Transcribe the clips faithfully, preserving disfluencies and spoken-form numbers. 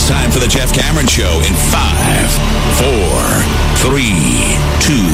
time for the Jeff Cameron Show in five, four, three, two,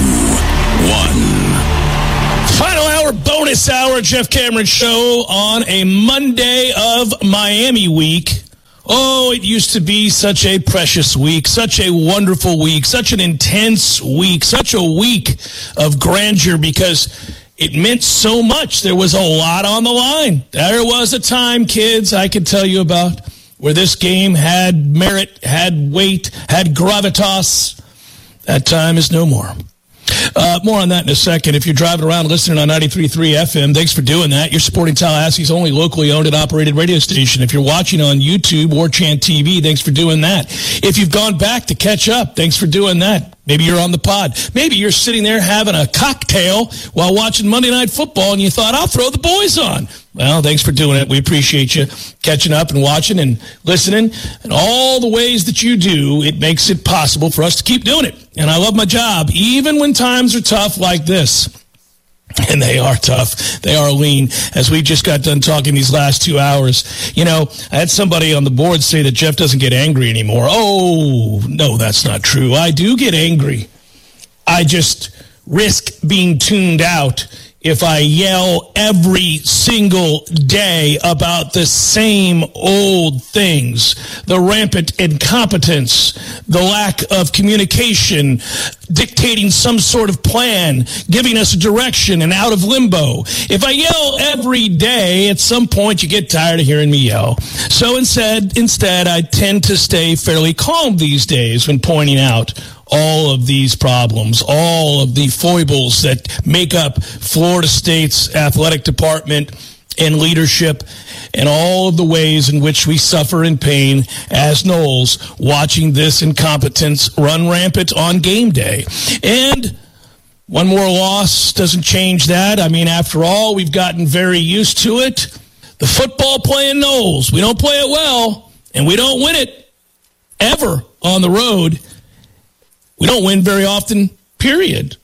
one. Final hour, bonus hour, Jeff Cameron Show on a Monday of Miami week. Oh, it used to be such a precious week, such a wonderful week, such an intense week, such a week of grandeur because it meant so much. There was a lot on the line. There was a time, kids, I could tell you about where this game had merit, had weight, had gravitas. That time is no more. Uh, more on that in a second. If you're driving around listening on ninety-three point three F M, thanks for doing that. You're supporting Tallahassee's only locally owned and operated radio station. If you're watching on YouTube or Chant T V, thanks for doing that. If you've gone back to catch up, thanks for doing that. Maybe you're on the pod. Maybe you're sitting there having a cocktail while watching Monday Night Football and you thought, I'll throw the boys on. Well, thanks for doing it. We appreciate you catching up and watching and listening. And all the ways that you do, it makes it possible for us to keep doing it. And I love my job, even when times are tough like this. And they are tough. They are lean. As we just got done talking these last two hours, you know, I had somebody on the board say that Jeff doesn't get angry anymore. Oh, no, that's not true. I do get angry. I just risk being tuned out if I yell every single day about the same old things, the rampant incompetence, the lack of communication, dictating some sort of plan, giving us a direction and out of limbo. If I yell every day, at some point you get tired of hearing me yell. So instead, instead, I tend to stay fairly calm these days when pointing out all of these problems, all of the foibles that make up Florida State's athletic department and leadership, and all of the ways in which we suffer in pain as Noles watching this incompetence run rampant on game day. And one more loss doesn't change that. I mean, after all, we've gotten very used to it. The football playing Noles, we don't play it well, and we don't win it ever on the road. We don't win very often, period.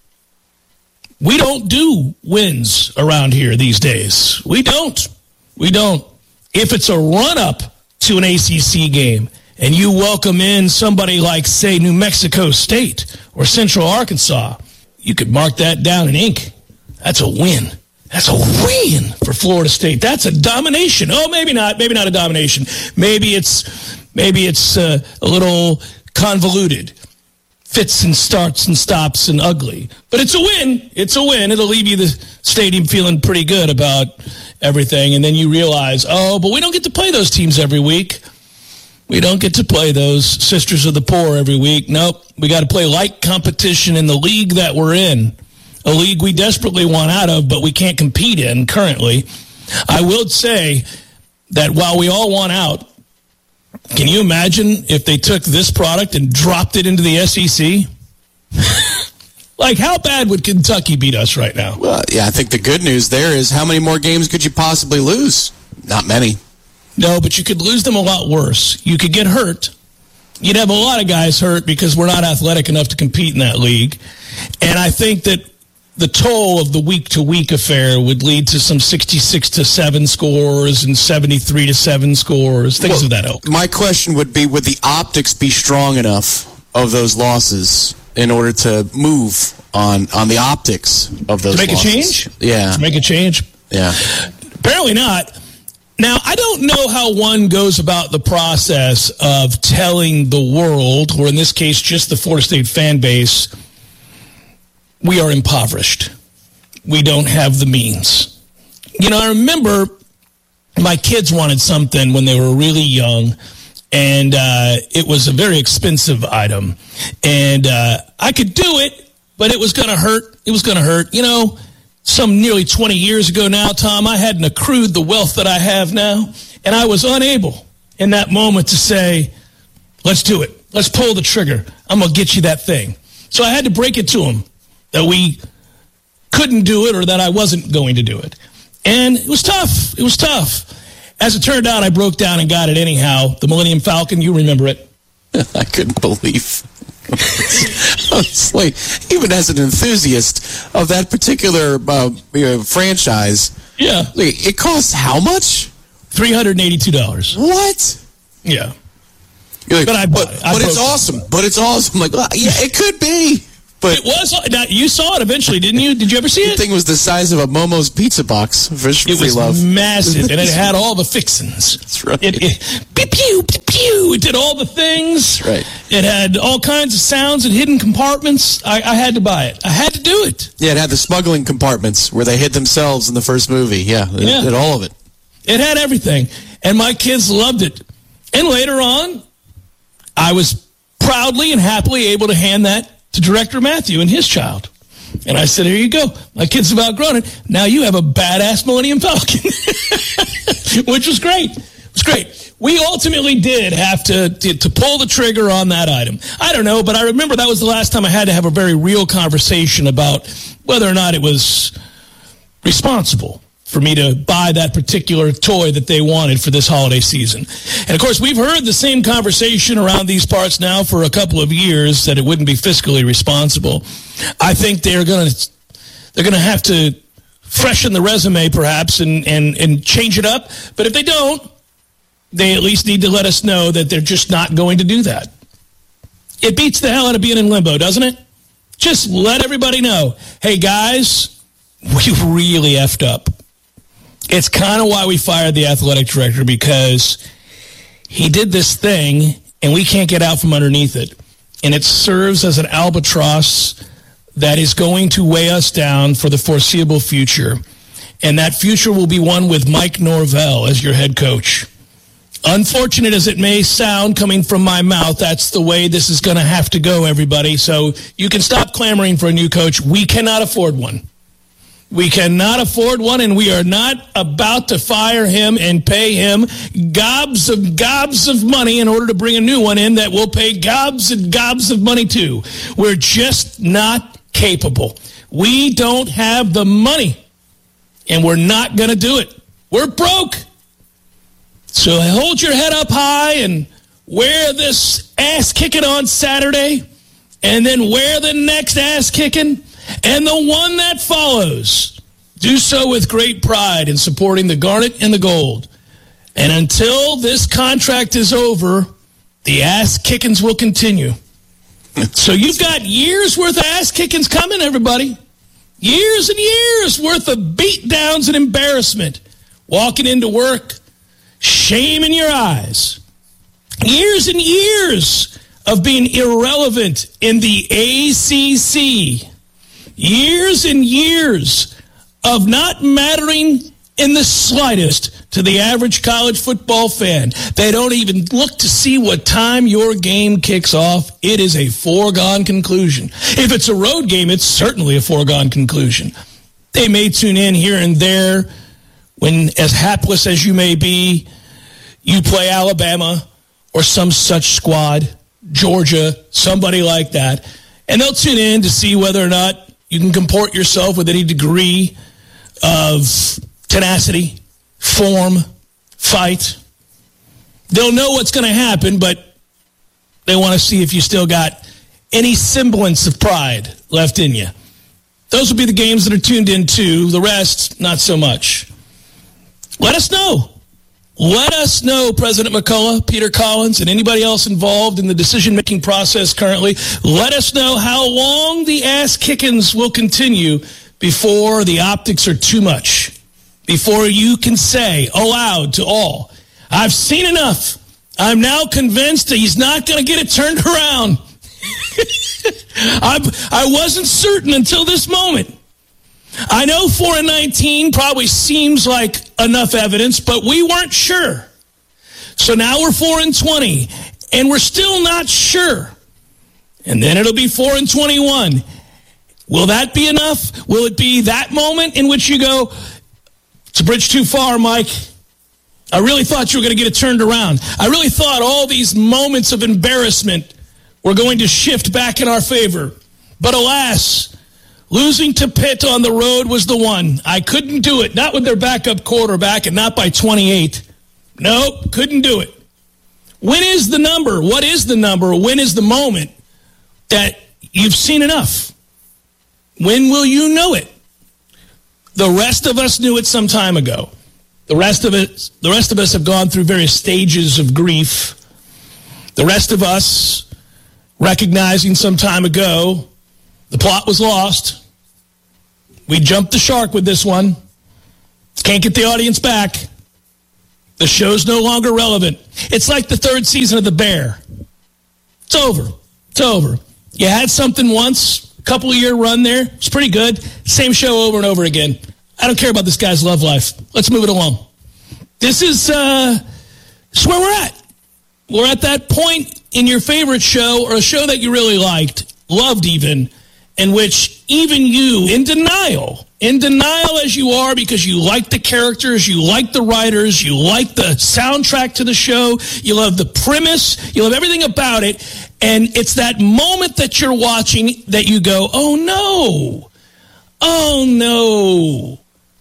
We don't do wins around here these days. We don't. We don't. If it's a run-up to an A C C game and you welcome in somebody like, say, New Mexico State or Central Arkansas, you could mark that down in ink. That's a win. That's a win for Florida State. That's a domination. Oh, maybe not. Maybe not a domination. Maybe it's maybe it's uh, a little convoluted. Fits and starts and stops and ugly. But it's a win. It's a win. It'll leave you the stadium feeling pretty good about everything. And then you realize, oh, but we don't get to play those teams every week. We don't get to play those Sisters of the Poor every week. Nope. We got to play light competition in the league that we're in. A league we desperately want out of, but we can't compete in currently. I will say that while we all want out, can you imagine if they took this product and dropped it into the S E C? Like, how bad would Kentucky beat us right now? Well, yeah, I think the good news there is how many more games could you possibly lose? Not many. No, but you could lose them a lot worse. You could get hurt. You'd have a lot of guys hurt because we're not athletic enough to compete in that league. And I think that the toll of the week-to-week affair would lead to some sixty-six to seven scores and seventy-three to seven scores, things well, of that ilk. My question would be, would the optics be strong enough of those losses in order to move on, on the optics of those losses? To make losses? a change? Yeah. To make a change? Yeah. Apparently not. Now, I don't know how one goes about the process of telling the world, or in this case, just the Florida State fan base, we are impoverished. We don't have the means. You know, I remember my kids wanted something when they were really young, and uh, it was a very expensive item. And uh, I could do it, but it was going to hurt. It was going to hurt. You know, some nearly twenty years ago now, Tom, I hadn't accrued the wealth that I have now, and I was unable in that moment to say, let's do it. Let's pull the trigger. I'm going to get you that thing. So I had to break it to them that we couldn't do it or that I wasn't going to do it. And it was tough. It was tough. As it turned out, I broke down and got it anyhow. The Millennium Falcon, you remember it. I couldn't believe. Honestly, even as an enthusiast of that particular uh, you know, franchise, yeah, it costs how much? three hundred eighty-two dollars. What? Yeah. You're like, but I but, it. I but it's it. awesome. But it's awesome. Like, well, yeah, it could be. But it was. Now, you saw it eventually, didn't you? Did you ever see the it? thing was the size of a Momo's pizza box for It free was love. massive, and it had all the fixins. That's right. It, it, pew, pew, pew, pew. It did all the things. That's right. It had all kinds of sounds and hidden compartments. I, I had to buy it. I had to do it. Yeah, it had the smuggling compartments where they hid themselves in the first movie. Yeah, it, Yeah. it had all of it. It had everything, and my kids loved it. And later on, I was proudly and happily able to hand that to Director Matthew and his child. And I said, here you go. My kids have outgrown it. Now you have a badass Millennium Falcon. Which was great. It was great. We ultimately did have to, to, to pull the trigger on that item. I don't know, but I remember that was the last time I had to have a very real conversation about whether or not it was responsible for me to buy that particular toy that they wanted for this holiday season. And, of course, we've heard the same conversation around these parts now for a couple of years that it wouldn't be fiscally responsible. I think they're going to they're going to have to freshen the resume, perhaps, and, and, and change it up. But if they don't, they at least need to let us know that they're just not going to do that. It beats the hell out of being in limbo, doesn't it? Just let everybody know, hey, guys, we really effed up. It's kind of why we fired the athletic director, because he did this thing and we can't get out from underneath it. And it serves as an albatross that is going to weigh us down for the foreseeable future. And that future will be one with Mike Norvell as your head coach. Unfortunate as it may sound coming from my mouth, that's the way this is going to have to go, everybody. So you can stop clamoring for a new coach. We cannot afford one. We cannot afford one, and we are not about to fire him and pay him gobs of gobs of money in order to bring a new one in that will pay gobs and gobs of money too. We're just not capable. We don't have the money, and we're not going to do it. We're broke. So hold your head up high and wear this ass kicking on Saturday, and then wear the next ass kicking. And the one that follows, do so with great pride in supporting the Garnet and the Gold. And until this contract is over, the ass kickings will continue. So you've got years worth of ass kickings coming, everybody. Years and years worth of beat downs and embarrassment. Walking into work, shame in your eyes. Years and years of being irrelevant in the A C C. Years and years of not mattering in the slightest to the average college football fan. They don't even look to see what time your game kicks off. It is a foregone conclusion. If it's a road game, it's certainly a foregone conclusion. They may tune in here and there when, as hapless as you may be, you play Alabama or some such squad, Georgia, somebody like that, and they'll tune in to see whether or not you can comport yourself with any degree of tenacity, form, fight. They'll know what's going to happen, but they want to see if you still got any semblance of pride left in you. Those will be the games that are tuned in to. The rest, not so much. Let us know. Let us know, President McCullough, Peter Collins, and anybody else involved in the decision-making process currently. Let us know how long the ass kickings will continue before the optics are too much, before you can say aloud to all, I've seen enough. I'm now convinced that he's not going to get it turned around. I, I wasn't certain until this moment. I know four and nineteen probably seems like enough evidence, but we weren't sure. So now we're four and twenty, and we're still not sure. And then it'll be four and twenty-one. Will that be enough? Will it be that moment in which you go, it's a bridge too far, Mike? I really thought you were going to get it turned around. I really thought all these moments of embarrassment were going to shift back in our favor. But alas, losing to Pitt on the road was the one. I couldn't do it. Not with their backup quarterback and not by twenty-eight. Nope, couldn't do it. When is the number? What is the number? When is the moment that you've seen enough? When will you know it? The rest of us knew it some time ago. The rest of us, the rest of us have gone through various stages of grief. The The rest of us, recognizing some time ago, the plot was lost. We jumped the shark with this one. Can't get the audience back. The show's no longer relevant. It's like the third season of The Bear. It's over. It's over. You had something once, a couple of year run there. It's pretty good. Same show over and over again. I don't care about this guy's love life. Let's move it along. This is, uh, this is where we're at. We're at that point in your favorite show, or a show that you really liked, loved even, in which even you, in denial, in denial as you are because you like the characters, you like the writers, you like the soundtrack to the show, you love the premise, you love everything about it, and it's that moment that you're watching that you go, oh no, oh no,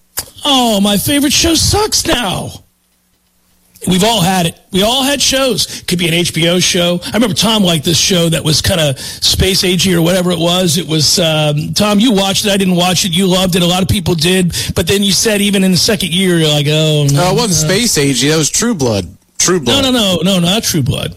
oh, my favorite show sucks now. We've all had it. We all had shows. Could be an H B O show. I remember Tom liked this show that was kind of space agey or whatever it was. It was, um, Tom, you watched it. I didn't watch it. You loved it. A lot of people did. But then you said even in the second year, you're like, oh, no. No, it wasn't no. Space agey. That was True Blood. True Blood. No, no, no. No, not True Blood.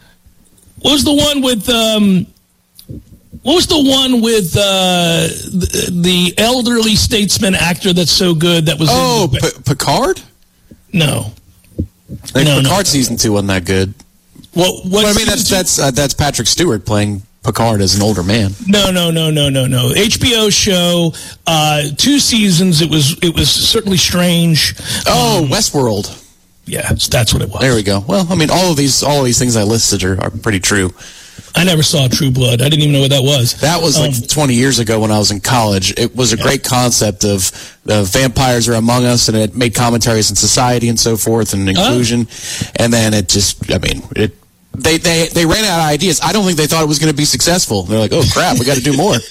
What was the one with, um, what was the one with uh, the, the elderly statesman actor that's so good that was Oh, in the- P- Picard? No. Like no, Picard no. season two wasn't that good. Well, well I mean, that's that's uh, that's Patrick Stewart playing Picard as an older man. No, no, no, no, no, no. H B O show, uh, two seasons. It was it was certainly strange. Oh, um, Westworld. Yeah, that's what it was. There we go. Well, I mean, all of these all of these things I listed are, are pretty true. I never saw True Blood. I didn't even know what that was. That was like um, twenty years ago when I was in college. It was a yeah. great concept of the vampires are among us, and it made commentaries on society and so forth and inclusion. Oh. And then it just, I mean, it they, they, they ran out of ideas. I don't think they thought it was going to be successful. They're like, oh, crap, we got to do more.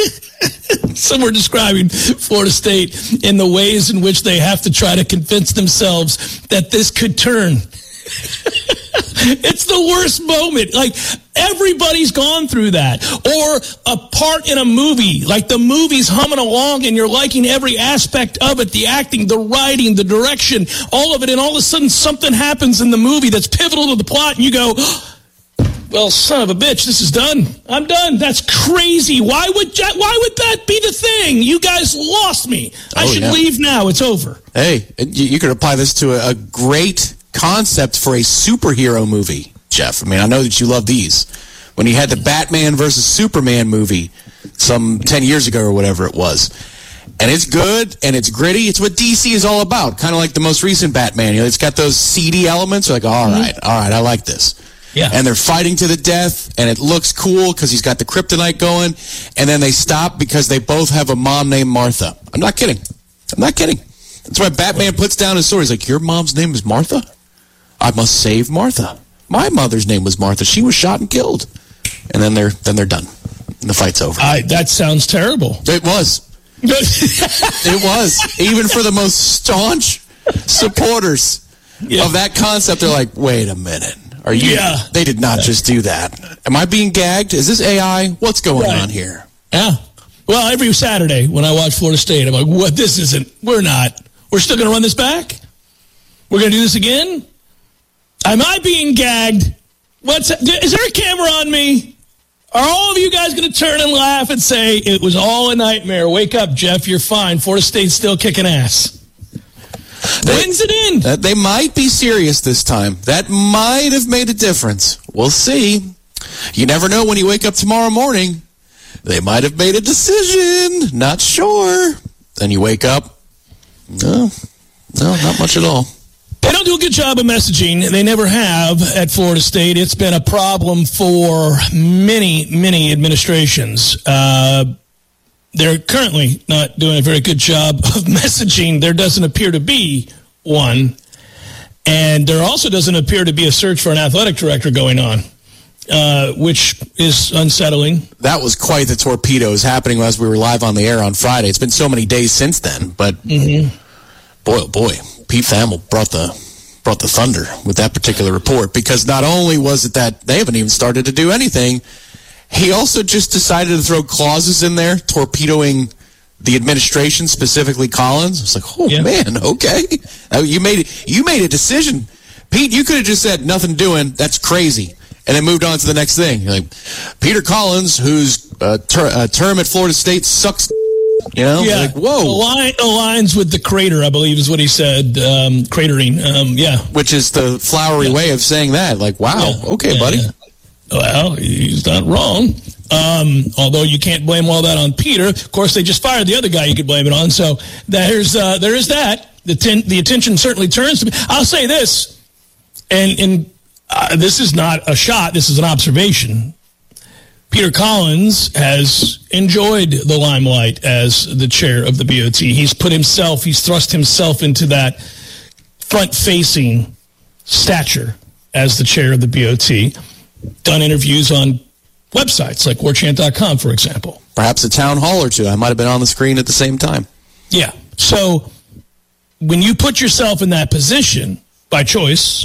Some were describing Florida State in the ways in which they have to try to convince themselves that this could turn. It's the worst moment. Like, everybody's gone through that. Or a part in a movie, like the movie's humming along and you're liking every aspect of it, the acting, the writing, the direction, all of it, and all of a sudden something happens in the movie that's pivotal to the plot, and you go, well, son of a bitch, this is done. I'm done. That's crazy. Why would why would that be the thing? You guys lost me. I oh, should yeah. leave now. It's over. Hey, you could apply this to a, a great concept for a superhero movie, Jeff. I mean, I know that you love these. When you had the Batman versus Superman movie some ten years ago or whatever it was. And it's good, and it's gritty. It's what D C is all about, kind of like the most recent Batman. You know, it's got those seedy elements. You're like, all mm-hmm. right, all right, I like this. Yeah. And they're fighting to the death, and it looks cool because he's got the kryptonite going, and then they stop because they both have a mom named Martha. I'm not kidding. I'm not kidding. That's why Batman puts down his sword. He's like, your mom's name is Martha? I must save Martha. My mother's name was Martha. She was shot and killed. And then they're then they're done. And the fight's over. I, that sounds terrible. It was. It was. Even for the most staunch supporters yeah. of that concept, they're like, wait a minute. Are you? Yeah. They did not just do that. Am I being gagged? Is this A I? What's going right. on here? Yeah. Well, every Saturday when I watch Florida State, I'm like, what? This isn't. We're not. We're still going to run this back? We're going to do this again? Am I being gagged? What's? Is there a camera on me? Are all of you guys going to turn and laugh and say, it was all a nightmare? Wake up, Jeff. You're fine. Florida State's still kicking ass. They, When's it in? Uh, they might be serious this time. That might have made a difference. We'll see. You never know when you wake up tomorrow morning. They might have made a decision. Not sure. Then you wake up. No, no, not much at all. They don't do a good job of messaging. They never have at Florida State. It's been a problem for many, many administrations. Uh, they're currently not doing a very good job of messaging. There doesn't appear to be one. And there also doesn't appear to be a search for an athletic director going on, uh, which is unsettling. That was quite the torpedoes happening as we were live on the air on Friday. It's been so many days since then, but mm-hmm. boy, oh boy, Pete Thamel brought the brought the thunder with that particular report, because not only was it that they haven't even started to do anything, he also just decided to throw clauses in there torpedoing the administration, specifically Collins. It's like, oh, yeah. man, okay. You made it. You made a decision. Pete, you could have just said, nothing doing. That's crazy. And then moved on to the next thing. Like, Peter Collins, whose uh, ter- uh, term at Florida State sucks, you know? Yeah. Like, whoa. Align, aligns with the crater, I believe is what he said. Um, cratering, um, yeah. Which is the flowery yeah. way of saying that. Like, wow, yeah. okay, yeah, buddy. Yeah. Well, he's not wrong. Um, although you can't blame all that on Peter. Of course, they just fired the other guy you could blame it on. So there's, uh, there is that. The, ten- the attention certainly turns to me. I'll say this, and, and uh, this is not a shot. This is an observation. Peter Collins has enjoyed the limelight as the chair of the B O T. He's put himself, he's thrust himself into that front-facing stature as the chair of the B O T. Done interviews on websites like war chant dot com, for example. Perhaps a town hall or two. I might have been on the screen at the same time. Yeah. So when you put yourself in that position by choice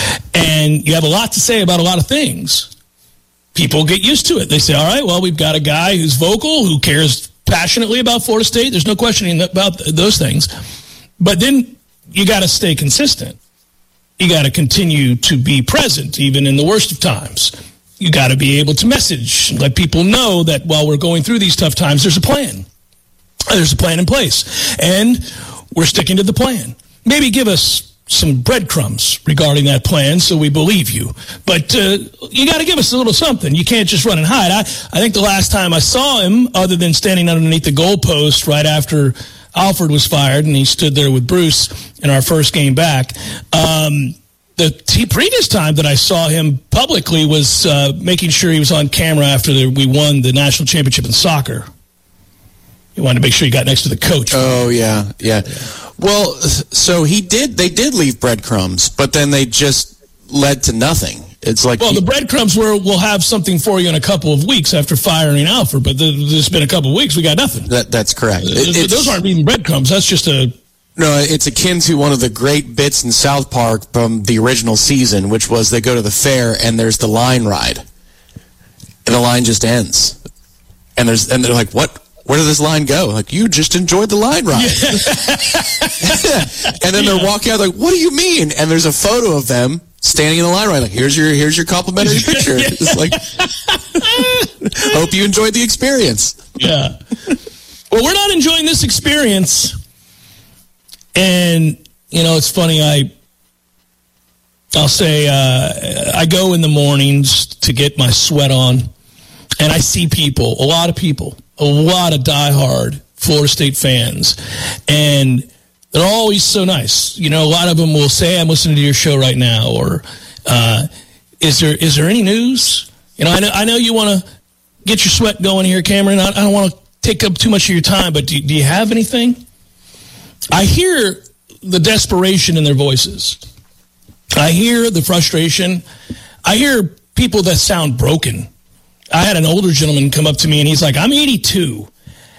and you have a lot to say about a lot of things, people get used to it. They say, all right, well, we've got a guy who's vocal, who cares passionately about Florida State. There's no questioning about those things. But then you got to stay consistent. You got to continue to be present, even in the worst of times. You got to be able to message, let people know that while we're going through these tough times, there's a plan. There's a plan in place. And we're sticking to the plan. Maybe give us some breadcrumbs regarding that plan so we believe you. But uh, you got to give us a little something. You can't just run and hide. I, I think the last time I saw him, other than standing underneath the goalpost right after Alford was fired, and he stood there with Bruce in our first game back. Um, the t- previous time that I saw him publicly was uh, making sure he was on camera after the, we won the national championship in soccer. He wanted to make sure he got next to the coach. Oh, yeah, yeah. Well, so he did, they did leave breadcrumbs, but then they just led to nothing. It's like, well, he, the breadcrumbs were, we'll have something for you in a couple of weeks after firing Alford, but there's been a couple of weeks, we got nothing. That, that's correct. It, Those aren't even breadcrumbs. That's just a... No, it's akin to one of the great bits in South Park from the original season, which was they go to the fair and there's the line ride. And the line just ends. And there's and they're like, what? Where did this line go? Like, you just enjoyed the line ride. Yeah. And then they're walking out like, what do you mean? And there's a photo of them standing in the line ride. Like, here's your here's your complimentary picture. It's like, hope you enjoyed the experience. Yeah. Well, we're not enjoying this experience. And, you know, it's funny, I, I'll say, uh, I go in the mornings to get my sweat on, and I see people, a lot of people, a lot of diehard Florida State fans, and they're always so nice. You know, a lot of them will say, I'm listening to your show right now, or uh, is there is there any news? You know, I know, I know you want to get your sweat going here, Cameron. I, I don't want to take up too much of your time, but do, do you have anything? I hear the desperation in their voices. I hear the frustration. I hear people that sound broken. I had an older gentleman come up to me, and he's like, I'm eighty-two,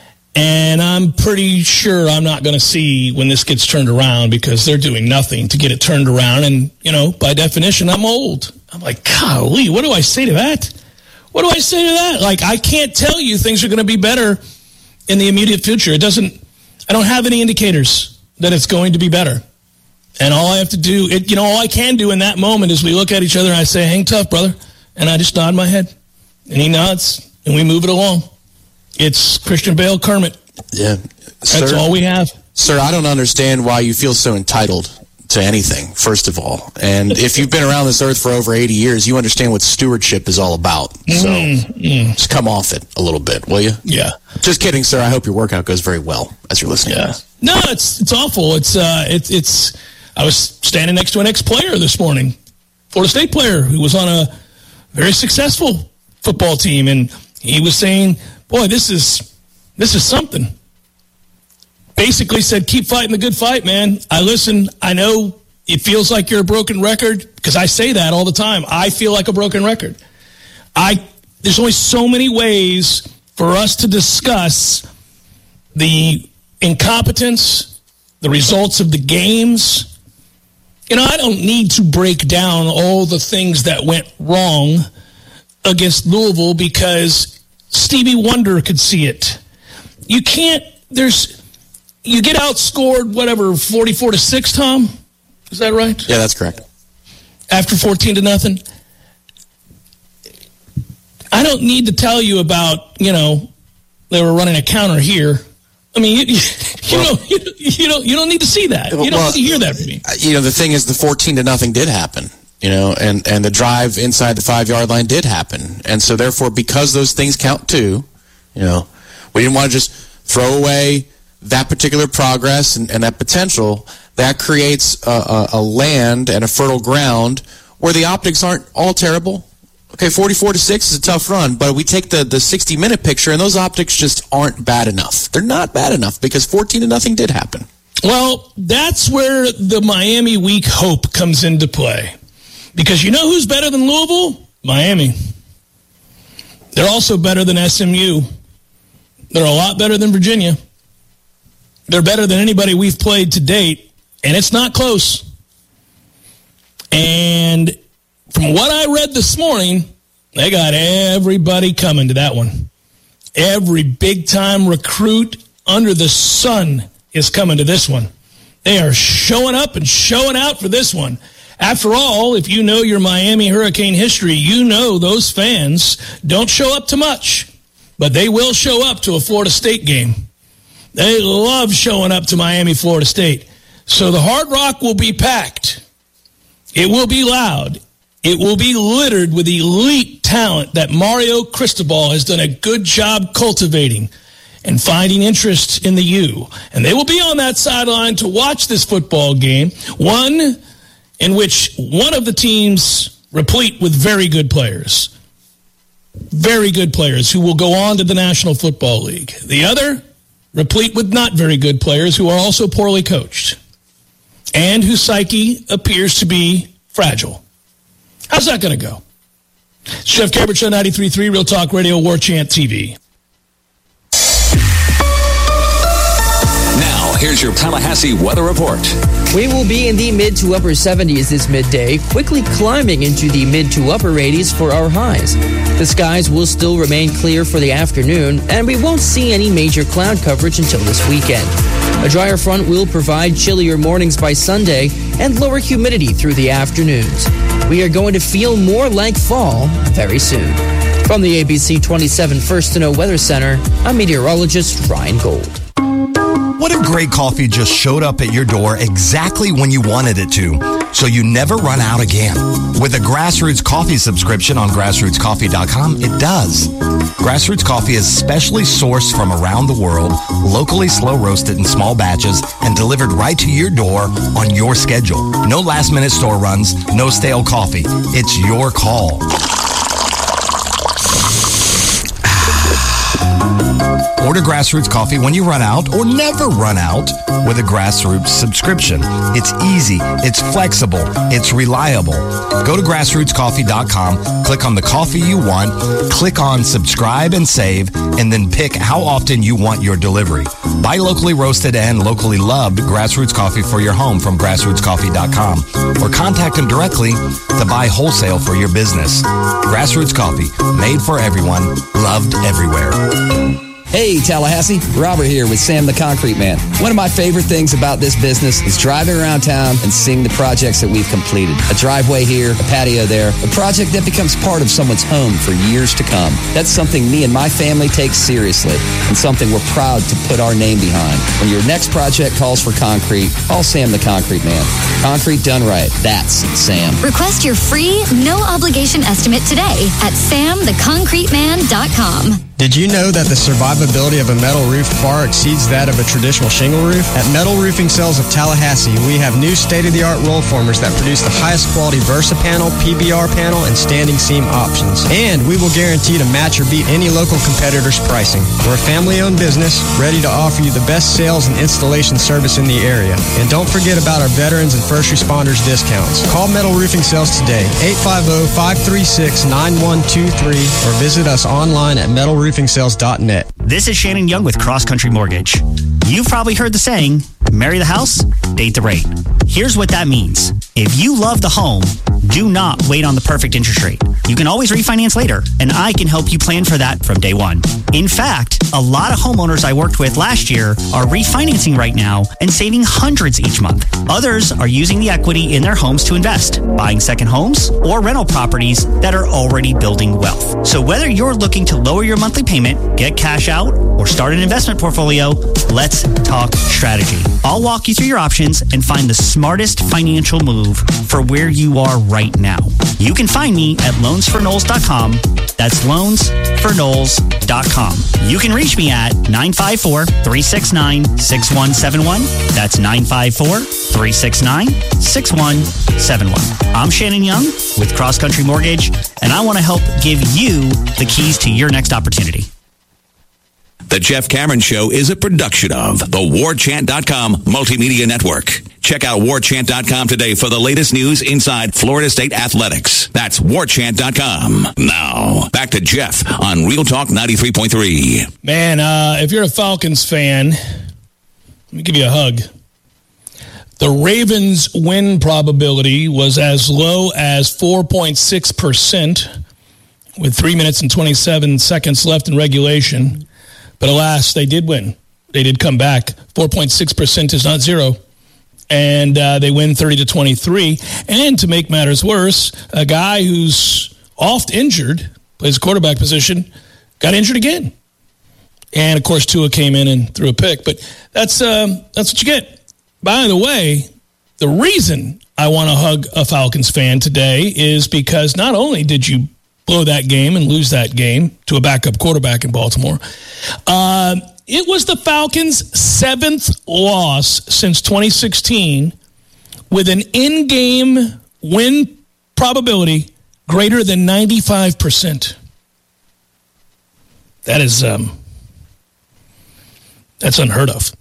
and I'm pretty sure I'm not going to see when this gets turned around because they're doing nothing to get it turned around, and, you know, by definition, I'm old. I'm like, golly, what do I say to that? What do I say to that? Like, I can't tell you things are going to be better in the immediate future. It doesn't... I don't have any indicators that it's going to be better. And all I have to do, it, you know, all I can do in that moment is we look at each other and I say, hang tough, brother. And I just nod my head. And he nods, and we move it along. It's Christian Bale Kermit. Yeah. That's sir, all we have. Sir, I don't understand why you feel so entitled to anything, first of all. And if you've been around this earth for over eighty years, you understand what stewardship is all about. So mm-hmm. just come off it a little bit, will you? Yeah. Just kidding, sir. I hope your workout goes very well as you're listening. Yeah. No, it's it's awful. It's uh, it's it's. I was standing next to an ex-player this morning, Florida State player who was on a very successful football team, and he was saying, "Boy, this is this is something." Basically said, keep fighting the good fight, man. I listen. I know it feels like you're a broken record because I say that all the time. I feel like a broken record. I there's only so many ways for us to discuss the incompetence, the results of the games. You know, I don't need to break down all the things that went wrong against Louisville because Stevie Wonder could see it. You can't, there's, you get outscored, whatever, forty-four to six, Tom? Is that right? Yeah, that's correct. After fourteen to nothing. I don't need to tell you about, you know, they were running a counter here. I mean, you, you, well, know, you, you don't you don't need to see that. You don't well, need to hear that from me. You know, the thing is, the fourteen to nothing did happen. You know, and, and the drive inside the five-yard line did happen. And so, therefore, because those things count too, you know, we didn't want to just throw away that particular progress and, and that potential. That creates a, a, a land and a fertile ground where the optics aren't all terrible. Okay, forty-four to six is a tough run, but we take the, the sixty-minute picture, and those optics just aren't bad enough. They're not bad enough because fourteen to nothing did happen. Well, that's where the Miami week hope comes into play. Because you know who's better than Louisville? Miami. They're also better than S M U. They're a lot better than Virginia. They're better than anybody we've played to date, and it's not close. And from what I read this morning, they got everybody coming to that one. Every big-time recruit under the sun is coming to this one. They are showing up and showing out for this one. After all, if you know your Miami Hurricane history, you know those fans don't show up to much, but they will show up to a Florida State game. They love showing up to Miami, Florida State. So the Hard Rock will be packed. It will be loud. It will be littered with elite talent that Mario Cristobal has done a good job cultivating and finding interest in the U. And they will be on that sideline to watch this football game, one in which one of the teams replete with very good players. Very good players who will go on to the National Football League. The other, replete with not very good players who are also poorly coached and whose psyche appears to be fragile. How's that going to go? Jeff Cameron Show, ninety-three point three, Real Talk Radio, War Chant T V. Now, here's your Tallahassee weather report. We will be in the mid to upper seventies this midday, quickly climbing into the mid to upper eighties for our highs. The skies will still remain clear for the afternoon, and we won't see any major cloud coverage until this weekend. A drier front will provide chillier mornings by Sunday and lower humidity through the afternoons. We are going to feel more like fall very soon. From the A B C twenty-seven First to Know Weather Center, I'm meteorologist Ryan Gold. What if great coffee just showed up at your door exactly when you wanted it to, so you never run out again? With a Grassroots Coffee subscription on grassroots coffee dot com, it does. Grassroots Coffee is specially sourced from around the world, locally slow roasted in small batches, and delivered right to your door on your schedule. No last-minute store runs, no stale coffee. It's your call. Order Grassroots Coffee when you run out or never run out with a Grassroots subscription. It's easy, it's flexible, it's reliable. Go to grassroots coffee dot com, click on the coffee you want, click on subscribe and save, and then pick how often you want your delivery. Buy locally roasted and locally loved Grassroots Coffee for your home from grassroots coffee dot com or contact them directly to buy wholesale for your business. Grassroots Coffee, made for everyone, loved everywhere. Hey, Tallahassee. Robert here with Sam the Concrete Man. One of my favorite things about this business is driving around town and seeing the projects that we've completed. A driveway here, a patio there, a project that becomes part of someone's home for years to come. That's something me and my family take seriously and something we're proud to put our name behind. When your next project calls for concrete, call Sam the Concrete Man. Concrete done right. That's Sam. Request your free, no-obligation estimate today at sam the concrete man dot com. Did you know that the survivability of a metal roof far exceeds that of a traditional shingle roof? At Metal Roofing Sales of Tallahassee, we have new state-of-the-art roll formers that produce the highest quality Versa panel, P B R panel, and standing seam options. And we will guarantee to match or beat any local competitor's pricing. We're a family-owned business, ready to offer you the best sales and installation service in the area. And don't forget about our veterans and first responders discounts. Call Metal Roofing Sales today, eight five zero, five three six, nine one two three, or visit us online at metal roofing sales dot net. This is Shannon Young with Cross Country Mortgage. You've probably heard the saying, marry the house, date the rate. Here's what that means. If you love the home, Do not wait on the perfect interest rate. You can always refinance later, and I can help you plan for that from day one. In fact, a lot of homeowners I worked with last year are refinancing right now and saving hundreds each month. Others are using the equity in their homes to invest, buying second homes or rental properties that are already building wealth. So whether you're looking to lower your monthly payment, get cash out, or start an investment portfolio, let's talk strategy. I'll walk you through your options and find the smartest financial move for where you are right now. You can find me at loans for knowles dot com. That's loans for knowles dot com. You can reach me at nine five four, three six nine, six one seven one. That's nine five four, three six nine, six one seven one. I'm Shannon Young with Cross Country Mortgage, and I want to help give you the keys to your next opportunity. The Jeff Cameron Show is a production of the war chant dot com Multimedia Network. Check out war chant dot com today for the latest news inside Florida State athletics. That's war chant dot com. Now, back to Jeff on Real Talk ninety-three point three. Man, uh, if you're a Falcons fan, let me give you a hug. The Ravens' win probability was as low as four point six percent with three minutes and twenty-seven seconds left in regulation. But alas, they did win. They did come back. four point six percent is not zero. And uh, they win thirty to twenty-three. And to make matters worse, a guy who's oft injured, plays quarterback position, got injured again. And, of course, Tua came in and threw a pick. But that's um, that's what you get. By the way, the reason I want to hug a Falcons fan today is because not only did you blow that game and lose that game to a backup quarterback in Baltimore, uh, it was the Falcons' seventh loss since twenty sixteen with an in-game win probability greater than ninety-five percent. That is, um, that's unheard of.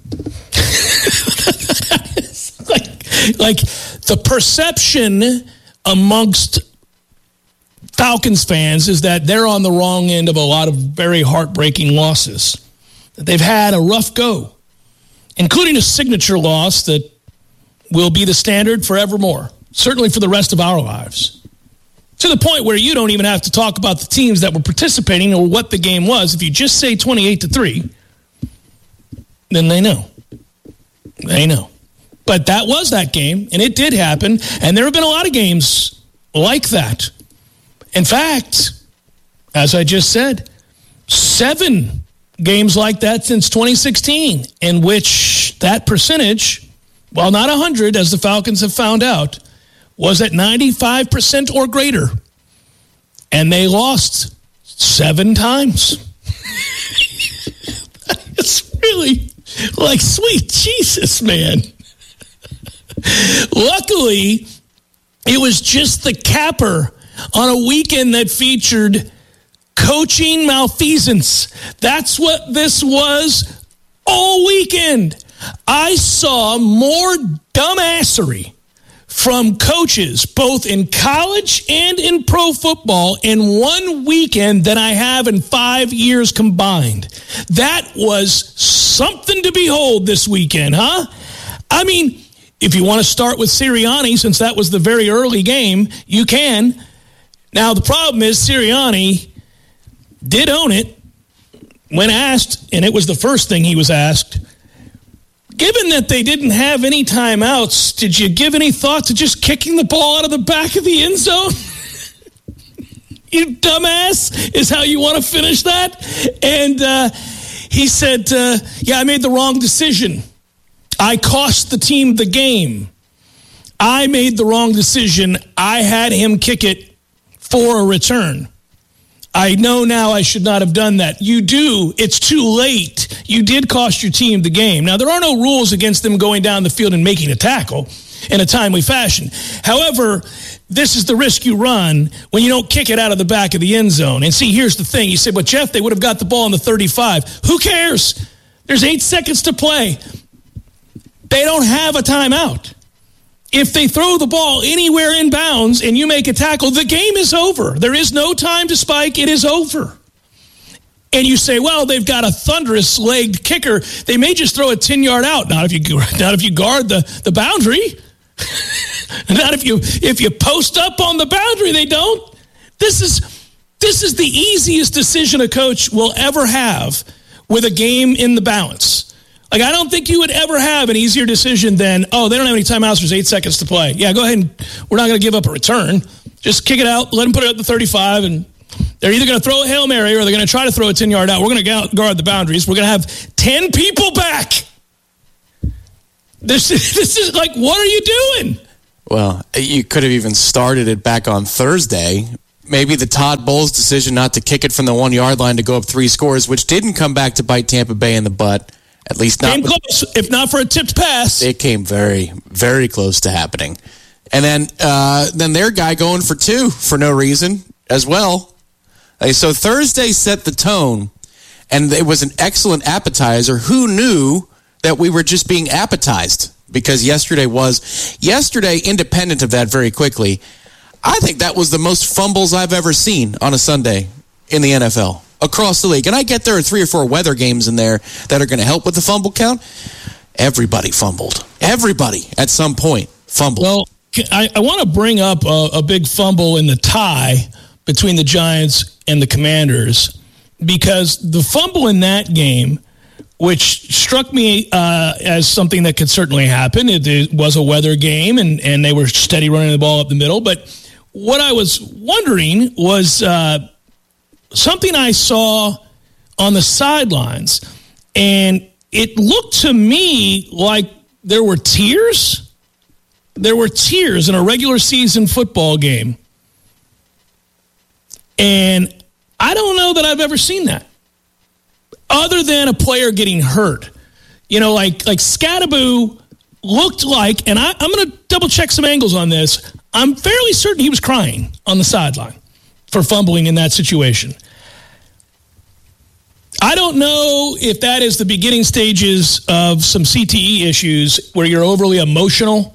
like, like the perception amongst Falcons fans is that they're on the wrong end of a lot of very heartbreaking losses. They've had a rough go, including a signature loss that will be the standard forevermore, certainly for the rest of our lives. To the point where you don't even have to talk about the teams that were participating or what the game was. If you just say twenty-eight to three, then they know. They know. But that was that game, and it did happen, and there have been a lot of games like that. In fact, as I just said, seven games like that since twenty sixteen, in which that percentage, while not one hundred, as the Falcons have found out, was at ninety-five percent or greater. And they lost seven times. It's really like, sweet Jesus, man. Luckily, it was just the capper on a weekend that featured coaching malfeasance. That's what this was all weekend. I saw more dumbassery from coaches, both in college and in pro football, in one weekend than I have in five years combined. That was something to behold this weekend, huh? I mean, if you want to start with Sirianni, since that was the very early game, you can. Now, the problem is Sirianni did own it when asked, and it was the first thing he was asked. Given that they didn't have any timeouts, did you give any thought to just kicking the ball out of the back of the end zone? You dumbass, is how you want to finish that? And uh, he said, uh, yeah, I made the wrong decision. I cost the team the game. I made the wrong decision. I had him kick it for a return. I know now I should not have done that. You do. It's too late. You did cost your team the game. Now, there are no rules against them going down the field and making a tackle in a timely fashion. However, this is the risk you run when you don't kick it out of the back of the end zone. And see, here's the thing. You said, but Jeff, they would have got the ball on the thirty-five. Who cares? There's eight seconds to play. They don't have a timeout. If they throw the ball anywhere in bounds and you make a tackle, the game is over. There is no time to spike. It is over. And you say, well, they've got a thunderous legged kicker. They may just throw a ten-yard out. Not if you not if you guard the, the boundary. Not if you if you post up on the boundary, they don't. This is this is the easiest decision a coach will ever have with a game in the balance. Like, I don't think you would ever have an easier decision than, oh, they don't have any timeouts, there's eight seconds to play. Yeah, go ahead and we're not going to give up a return. Just kick it out, let them put it up to thirty-five, and they're either going to throw a Hail Mary or they're going to try to throw a ten-yard out. We're going to guard the boundaries. We're going to have ten people back. This, this is like, what are you doing? Well, you could have even started it back on Thursday. Maybe the Todd Bowles decision not to kick it from the one-yard line to go up three scores, which didn't come back to bite Tampa Bay in the butt. At least not. Came close, if not for a tipped pass. It came very, very close to happening. And then uh, then their guy going for two for no reason as well. Uh, so Thursday set the tone, and it was an excellent appetizer. Who knew that we were just being appetized? Because yesterday was, yesterday, independent of that very quickly, I think that was the most fumbles I've ever seen on a Sunday in the N F L across the league. And I get there are three or four weather games in there that are going to help with the fumble count. Everybody fumbled. Everybody at some point fumbled. Well, I, I want to bring up a, a big fumble in the tie between the Giants and the Commanders, because the fumble in that game, which struck me uh, as something that could certainly happen. It, it was a weather game, and, and they were steady running the ball up the middle. But what I was wondering was uh, something I saw on the sidelines, and it looked to me like there were tears. There were tears in a regular season football game. And I don't know that I've ever seen that, other than a player getting hurt. You know, like like Scattaboo looked like, and I, I'm going to double check some angles on this, I'm fairly certain he was crying on the sideline for fumbling in that situation. I don't know if that is the beginning stages of some C T E issues where you're overly emotional,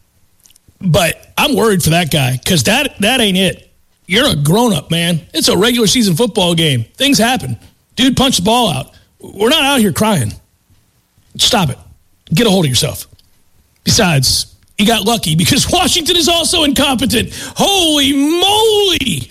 but I'm worried for that guy, because that, that ain't it. You're a grown-up, man. It's a regular season football game. Things happen. Dude punched the ball out. We're not out here crying. Stop it. Get a hold of yourself. Besides, you got lucky because Washington is also incompetent. Holy moly.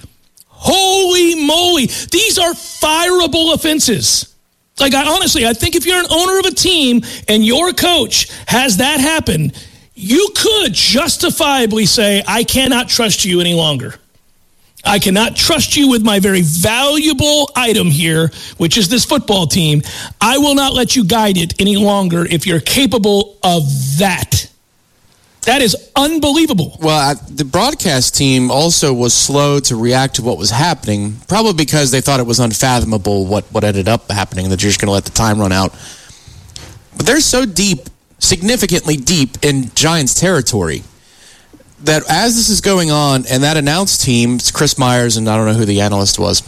Holy moly. These are fireable offenses. Like, I honestly, I think if you're an owner of a team and your coach has that happen, you could justifiably say, I cannot trust you any longer. I cannot trust you with my very valuable item here, which is this football team. I will not let you guide it any longer if you're capable of that. That is unbelievable. Well, I, the broadcast team also was slow to react to what was happening, probably because they thought it was unfathomable what, what ended up happening, that you're just going to let the time run out. But they're so deep, significantly deep in Giants territory, that as this is going on, and that announced team, Chris Myers, and I don't know who the analyst was,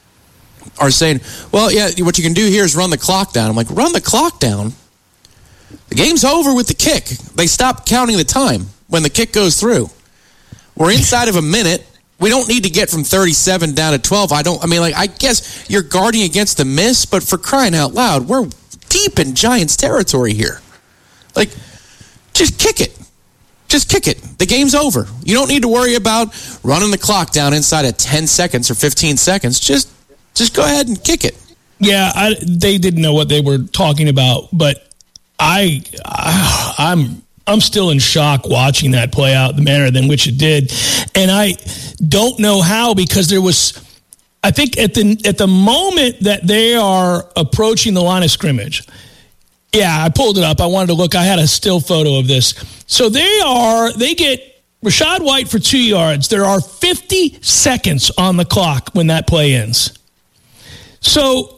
are saying, well, yeah, what you can do here is run the clock down. I'm like, run the clock down? The game's over with the kick. They stop counting the time when the kick goes through. We're inside of a minute. We don't need to get from thirty-seven down to twelve. I don't, I mean, like, I guess you're guarding against the miss, but for crying out loud, we're deep in Giants territory here. Like, just kick it. Just kick it. The game's over. You don't need to worry about running the clock down inside of ten seconds or fifteen seconds. Just just go ahead and kick it. Yeah, I, they didn't know what they were talking about, but I, I I'm I'm still in shock watching that play out the manner in which it did. And I don't know how, because there was, I think at the at the moment that they are approaching the line of scrimmage, yeah, I pulled it up. I wanted to look. I had a still photo of this. So they are, they get Rachaad White for two yards. There are fifty seconds on the clock when that play ends. So,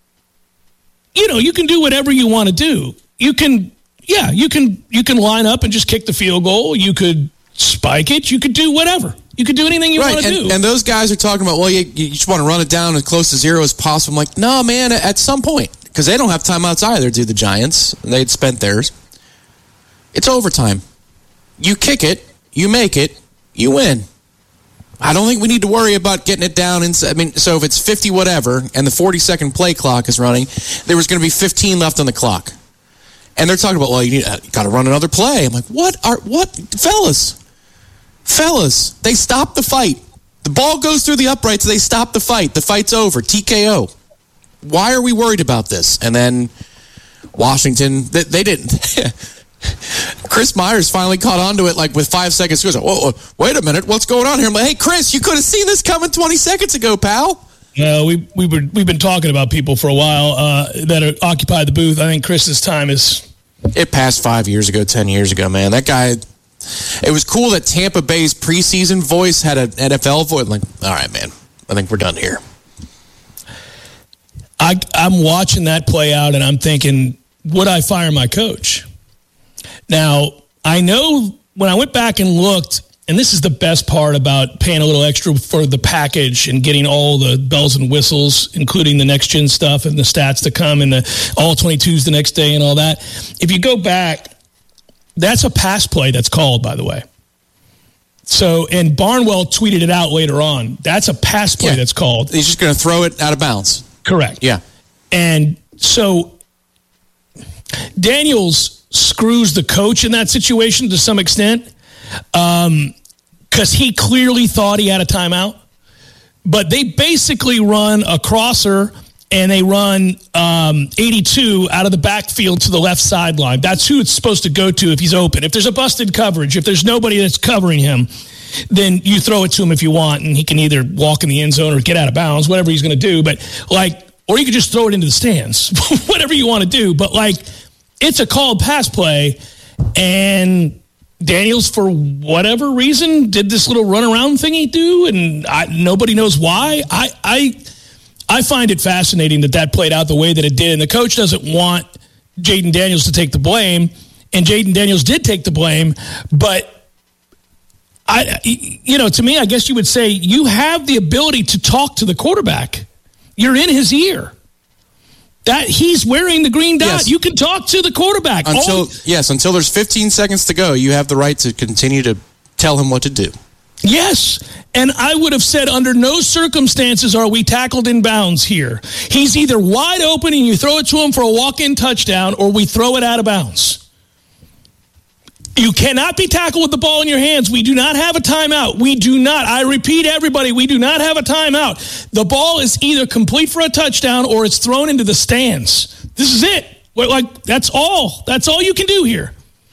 you know, you can do whatever you want to do. You can, yeah, you can, you can line up and just kick the field goal. You could spike it. You could do whatever. You could do anything you right, want to and, do. And those guys are talking about, well, you, you just want to run it down as close to zero as possible. I'm like, no, man, at some point. Because they don't have timeouts either, do the Giants. They'd spent theirs. It's overtime. You kick it, you make it, you win. I don't think we need to worry about getting it down. Inside. I mean, so if it's fifty whatever, and the forty-second play clock is running, there was going to be fifteen left on the clock. And they're talking about, well, you, need, uh, you got to run another play. I'm like, what are, what, fellas? Fellas, they stop the fight. The ball goes through the uprights. They stop the fight. The fight's over. T K O. Why are we worried about this? And then Washington, they, they didn't. Chris Myers finally caught on to it like with five seconds. He goes, whoa, whoa, wait a minute. What's going on here? I'm like, hey, Chris, you could have seen this coming twenty seconds ago, pal. No, we, we were, we've been talking about people for a while uh, that are, occupy the booth. I think Chris's time is... It passed five years ago, ten years ago, man. That guy... It was cool that Tampa Bay's preseason voice had an N F L voice. Like, all right, man, I think we're done here. I, I'm watching that play out, and I'm thinking, would I fire my coach? Now, I know when I went back and looked, and this is the best part about paying a little extra for the package and getting all the bells and whistles, including the next-gen stuff and the stats to come and the all twenty-twos the next day and all that. If you go back, that's a pass play that's called, by the way. So, and Barnwell tweeted it out later on. That's a pass play yeah. that's called. He's just going to throw it out of bounds. Correct. Yeah. And so Daniels screws the coach in that situation to some extent um, because he clearly thought he had a timeout. But they basically run a crosser and they run um, eighty-two out of the backfield to the left sideline. That's who it's supposed to go to if he's open. If there's a busted coverage, if there's nobody that's covering him, then you throw it to him if you want, and he can either walk in the end zone or get out of bounds, whatever he's going to do. But like, or you could just throw it into the stands, whatever you want to do. But like, it's a called pass play, and Daniels, for whatever reason, did this little runaround thingy do, and I, nobody knows why. I, I, I find it fascinating that that played out the way that it did, and the coach doesn't want Jayden Daniels to take the blame, and Jayden Daniels did take the blame, but I, you know, to me, I guess you would say you have the ability to talk to the quarterback. You're in his ear. That he's wearing the green dot. Yes. You can talk to the quarterback. Until All, yes, until there's fifteen seconds to go, you have the right to continue to tell him what to do. Yes, and I would have said under no circumstances are we tackled in bounds here. He's either wide open and you throw it to him for a walk-in touchdown, or we throw it out of bounds. You cannot be tackled with the ball in your hands. We do not have a timeout. We do not. I repeat, everybody, we do not have a timeout. The ball is either complete for a touchdown or it's thrown into the stands. This is it. Like, that's all. That's all you can do here.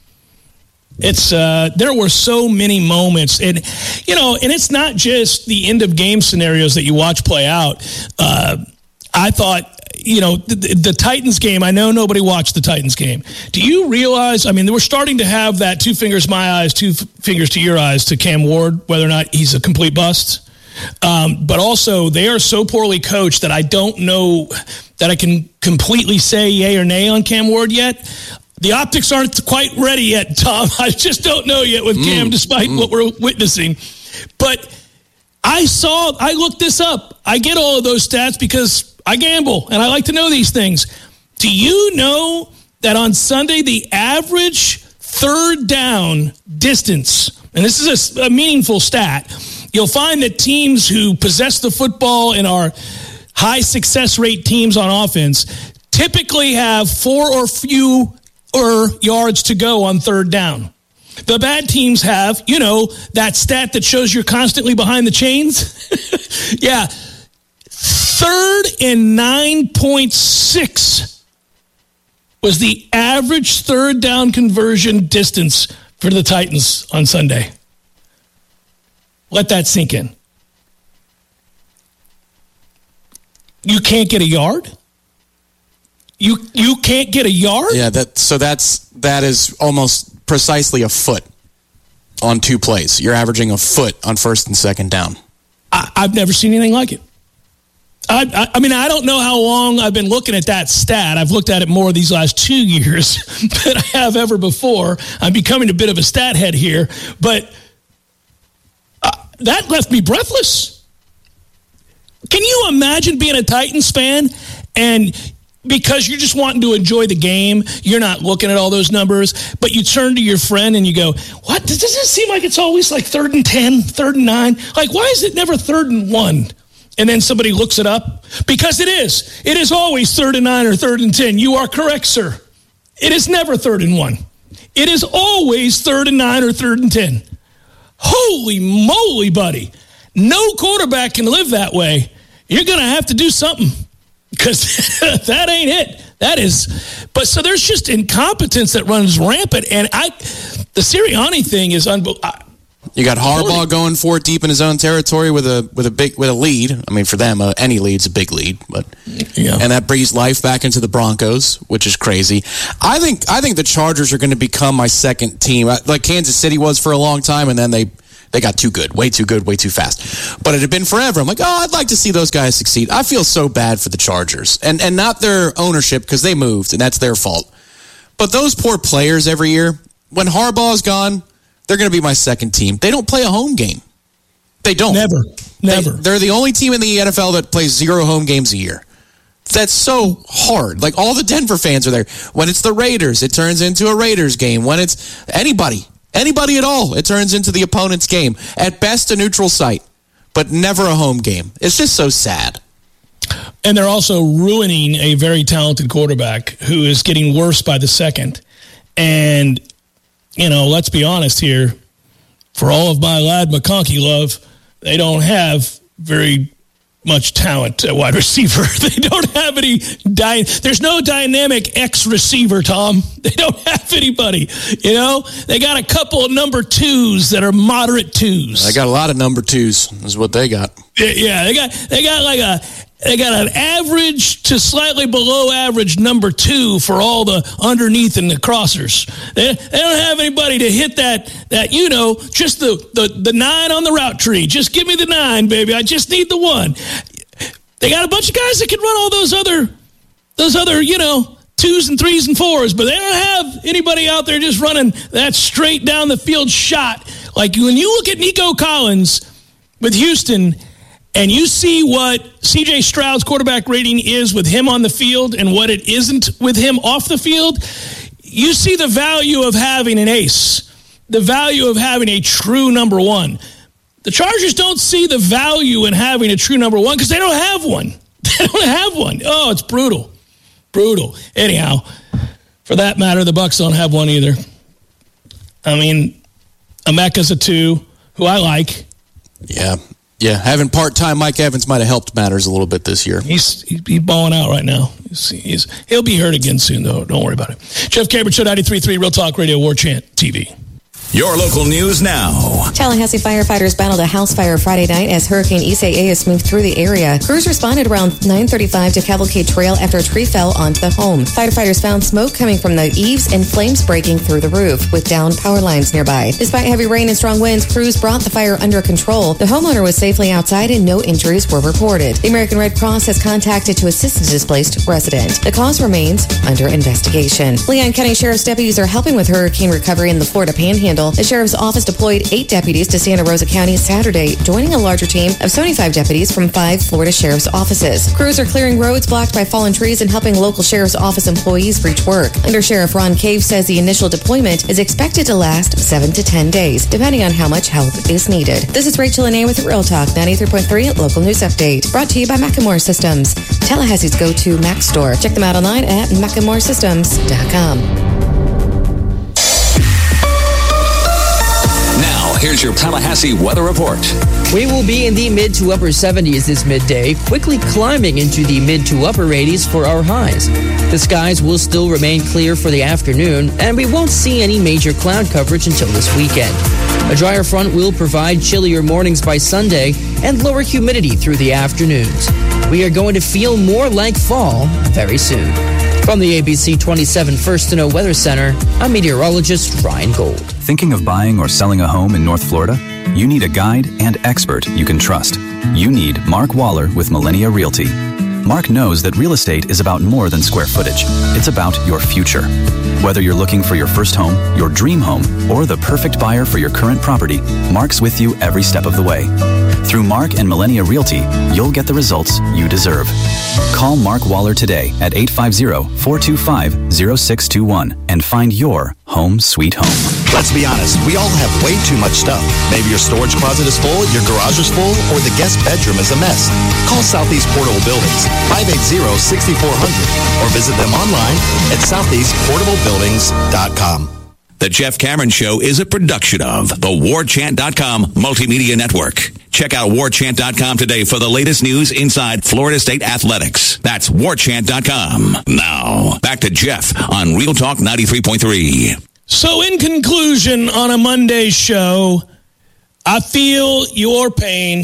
It's uh, there were so many moments, and you know, and it's not just the end of game scenarios that you watch play out. Uh, I thought, you know, the, the Titans game, I know nobody watched the Titans game. Do you realize, I mean, we're starting to have that two fingers my eyes, two f- fingers to your eyes to Cam Ward, whether or not he's a complete bust. Um, but also, they are so poorly coached that I don't know that I can completely say yay or nay on Cam Ward yet. The optics aren't quite ready yet, Tom. I just don't know yet with Cam, mm, despite mm. what we're witnessing. But I saw, I looked this up. I get all of those stats because I gamble, and I like to know these things. Do you know that on Sunday, the average third down distance, and this is a, a meaningful stat, you'll find that teams who possess the football and are high success rate teams on offense typically have four or few or yards to go on third down. The bad teams have, you know, that stat that shows you're constantly behind the chains. Yeah. Third and nine point six was the average third down conversion distance for the Titans on Sunday. Let that sink in. You can't get a yard? You you can't get a yard? Yeah, that so that's that is almost precisely a foot on two plays. You're averaging a foot on first and second down. I, I've never seen anything like it. I, I, I mean, I don't know how long I've been looking at that stat. I've looked at it more these last two years than I have ever before. I'm becoming a bit of a stat head here, but uh, that left me breathless. Can you imagine being a Titans fan and because you're just wanting to enjoy the game, you're not looking at all those numbers, but you turn to your friend and you go, what? Does it seem like it's always like third and ten, third and nine? Like, why is it never third and one? And then somebody looks it up. Because it is. It is always third and nine or third and ten. You are correct, sir. It is never third and one. It is always third and nine or third and ten. Holy moly, buddy. No quarterback can live that way. You're going to have to do something because that ain't it. That is, but so there's just incompetence that runs rampant. And I, the Sirianni thing is unbelievable. You got Harbaugh going for it deep in his own territory with a with a big with a lead. I mean, for them, uh, any lead's a big lead, but yeah. And that breathes life back into the Broncos, which is crazy. I think I think the Chargers are going to become my second team, like Kansas City was for a long time, and then they they got too good, way too good, way too fast. But it had been forever. I'm like, oh, I'd like to see those guys succeed. I feel so bad for the Chargers, and and not their ownership because they moved, and that's their fault. But those poor players every year. When Harbaugh's gone, they're going to be my second team. They don't play a home game. They don't. Never. Never. They, they're the only team in the N F L that plays zero home games a year. That's so hard. Like, all the Denver fans are there. When it's the Raiders, it turns into a Raiders game. When it's anybody, anybody at all, it turns into the opponent's game. At best, a neutral site, but never a home game. It's just so sad. And they're also ruining a very talented quarterback who is getting worse by the second. And you know, let's be honest here. For all of my Ladd McConkey love, they don't have very much talent at wide receiver. They don't have any. Dy- There's no dynamic X receiver, Tom. They don't have anybody. You know, they got a couple of number twos that are moderate twos. They got a lot of number twos. Is what they got. Yeah, they got they got like a. They got an average to slightly below average number two for all the underneath and the crossers. They, they don't have anybody to hit that, that you know, just the, the, the nine on the route tree. Just give me the nine, baby. I just need the one. They got a bunch of guys that can run all those other, those other, you know, twos and threes and fours, but they don't have anybody out there just running that straight down the field shot. Like when you look at Nico Collins with Houston, and you see what C J Stroud's quarterback rating is with him on the field and what it isn't with him off the field, you see the value of having an ace, the value of having a true number one. The Chargers don't see the value in having a true number one because they don't have one. They don't have one. Oh, it's brutal. Brutal. Anyhow, for that matter, the Bucs don't have one either. I mean, Emeka's a two, who I like. Yeah. Yeah, having part-time Mike Evans might have helped matters a little bit this year. He's he's balling out right now. He's, he's He'll be hurt again soon, though. Don't worry about it. Jeff Cameron, Show ninety-three point three, Real Talk Radio, War Chant T V. Your local news now. Tallahassee firefighters battled a house fire Friday night as Hurricane Isaias moved through the area. Crews responded around nine thirty-five to Cavalcade Trail after a tree fell onto the home. Firefighters found smoke coming from the eaves and flames breaking through the roof, with downed power lines nearby. Despite heavy rain and strong winds, crews brought the fire under control. The homeowner was safely outside and no injuries were reported. The American Red Cross has contacted to assist the displaced resident. The cause remains under investigation. Leon County Sheriff's deputies are helping with hurricane recovery in the Florida Panhandle. The Sheriff's Office deployed eight deputies to Santa Rosa County Saturday, joining a larger team of seventy-five deputies from five Florida Sheriff's offices. Crews are clearing roads blocked by fallen trees and helping local Sheriff's Office employees reach work. Under Sheriff Ron Cave says the initial deployment is expected to last seven to ten days, depending on how much help is needed. This is Rachel Anay with Real Talk ninety-three point three Local News Update, brought to you by Macklemore Systems, Tallahassee's go-to Mac store. Check them out online at macklemore systems dot com. Here's your Tallahassee weather report. We will be in the mid to upper seventies this midday, quickly climbing into the mid to upper eighties for our highs. The skies will still remain clear for the afternoon, and we won't see any major cloud coverage until this weekend. A drier front will provide chillier mornings by Sunday and lower humidity through the afternoons. We are going to feel more like fall very soon. From the A B C twenty-seven First to Know Weather Center, I'm meteorologist Ryan Gold. Thinking of buying or selling a home in North Florida? You need a guide and expert you can trust. You need Mark Waller with Millennia Realty. Mark knows that real estate is about more than square footage. It's about your future. Whether you're looking for your first home, your dream home, or the perfect buyer for your current property, Mark's with you every step of the way. Through Mark and Millennia Realty, you'll get the results you deserve. Call Mark Waller today at eight five zero, four two five, zero six two one and find your home sweet home. Let's be honest, we all have way too much stuff. Maybe your storage closet is full, your garage is full, or the guest bedroom is a mess. Call Southeast Portable Buildings, five eight zero, six four zero zero, or visit them online at southeast portable buildings dot com. The Jeff Cameron Show is a production of the war chant dot com Multimedia Network. Check out war chant dot com today for the latest news inside Florida State athletics. That's war chant dot com. Now, back to Jeff on Real Talk ninety-three point three. So in conclusion, on a Monday show, I feel your pain.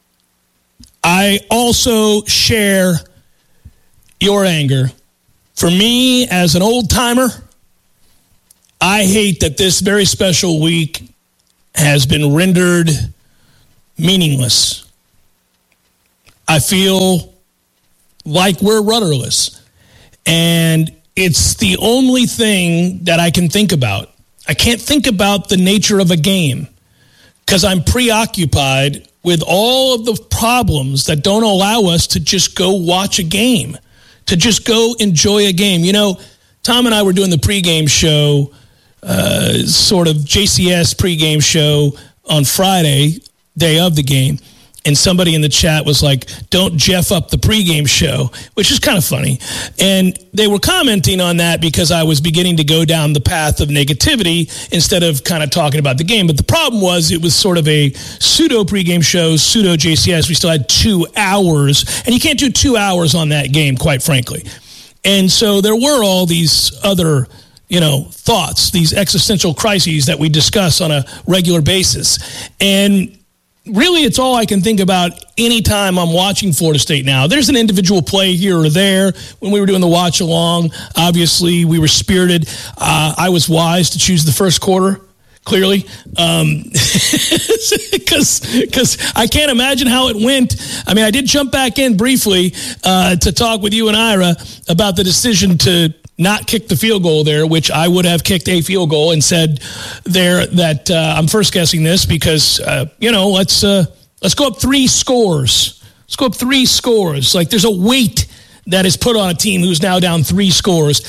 I also share your anger. For me, as an old-timer, I hate that this very special week has been rendered meaningless. I feel like we're rudderless. And it's the only thing that I can think about. I can't think about the nature of a game because I'm preoccupied with all of the problems that don't allow us to just go watch a game, to just go enjoy a game. You know, Tom and I were doing the pregame show, uh, sort of J C S pregame show on Friday, day of the game. And somebody in the chat was like, don't Jeff up the pregame show, which is kind of funny. And they were commenting on that because I was beginning to go down the path of negativity instead of kind of talking about the game. But the problem was it was sort of a pseudo pregame show, pseudo J C S. We still had two hours. And you can't do two hours on that game, quite frankly. And so there were all these other, you know, thoughts, these existential crises that we discuss on a regular basis. And really, it's all I can think about anytime I'm watching Florida State now. There's an individual play here or there. When we were doing the watch along, obviously we were spirited. Uh, I was wise to choose the first quarter, clearly, um, because because I can't imagine how it went. I mean, I did jump back in briefly uh, to talk with you and Ira about the decision to not kick the field goal there, which I would have kicked a field goal and said there that uh, I'm first guessing this because, uh, you know, let's uh, let's go up three scores. Let's go up three scores. Like there's a weight that is put on a team who's now down three scores.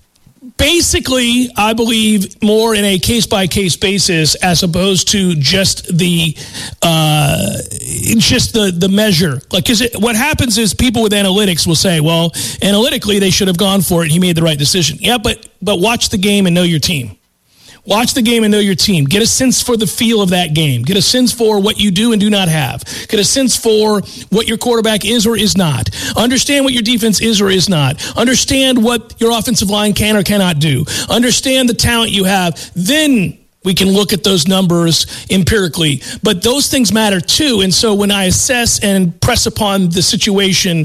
Basically, I believe more in a case-by-case basis as opposed to just the uh, just the, the measure. Like, cause it, what happens is people with analytics will say, well, analytically, they should have gone for it. He made the right decision. Yeah, but but watch the game and know your team. Watch the game and know your team. Get a sense for the feel of that game. Get a sense for what you do and do not have. Get a sense for what your quarterback is or is not. Understand what your defense is or is not. Understand what your offensive line can or cannot do. Understand the talent you have. Then we can look at those numbers empirically. But those things matter too. And so when I assess and press upon the situation,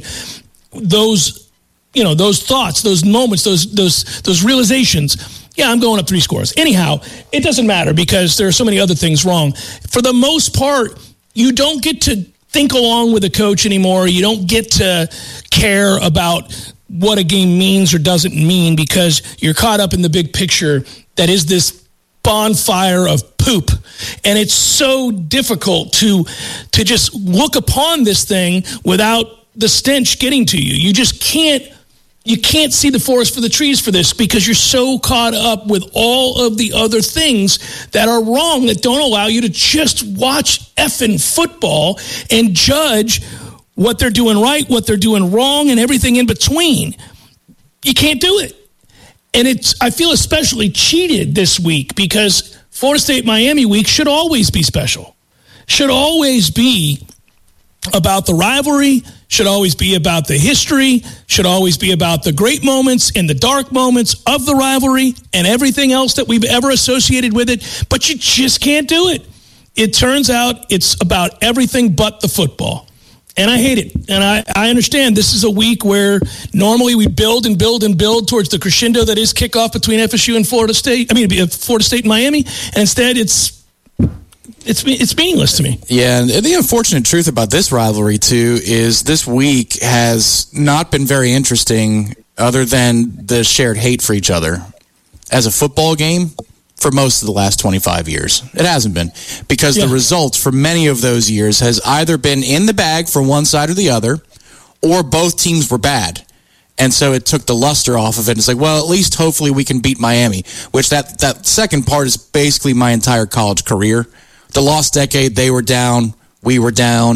those, you know, those thoughts, those moments, those those those realizations, yeah, I'm going up three scores. Anyhow, it doesn't matter because there are so many other things wrong. For the most part, you don't get to think along with a coach anymore. You don't get to care about what a game means or doesn't mean because you're caught up in the big picture that is this bonfire of poop. And it's so difficult to to just look upon this thing without the stench getting to you. You just can't You can't see the forest for the trees for this because you're so caught up with all of the other things that are wrong that don't allow you to just watch effing football and judge what they're doing right, what they're doing wrong, and everything in between. You can't do it. And it's I feel especially cheated this week because Florida State-Miami week should always be special. Should always be about the rivalry, should always be about the history, should always be about the great moments and the dark moments of the rivalry and everything else that we've ever associated with it, but you just can't do it. It turns out it's about everything but the football. And I hate it. And I, I understand this is a week where normally we build and build and build towards the crescendo that is kickoff between F S U and Florida State. I mean, Florida State and Miami. And instead it's It's it's meaningless to me. Yeah, and the unfortunate truth about this rivalry, too, is this week has not been very interesting other than the shared hate for each other as a football game for most of the last twenty-five years. It hasn't been because yeah. the results for many of those years has either been in the bag for one side or the other or both teams were bad. And so it took the luster off of it. It's like, well, at least hopefully we can beat Miami, which that, that second part is basically my entire college career. The lost decade, they were down, we were down,